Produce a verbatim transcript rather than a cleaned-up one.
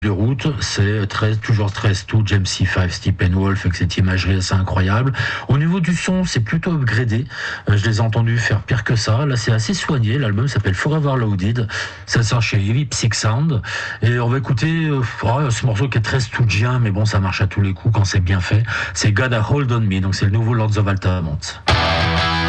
de route, c'est treize, toujours treize tout, James C cinq, Steppenwolf, avec cette imagerie assez incroyable. Au niveau du son, c'est plutôt upgradé. Euh, je les ai entendus faire pire que ça. Là, c'est assez soigné. L'album s'appelle Forever Loaded. Ça sort chez Elliptic Sound. Et on va écouter euh, oh, ce morceau qui est très stoudien, mais bon, ça marche à tous les coups quand c'est bien fait. C'est God a Hold on Me, donc c'est le nouveau Lords of Altamont.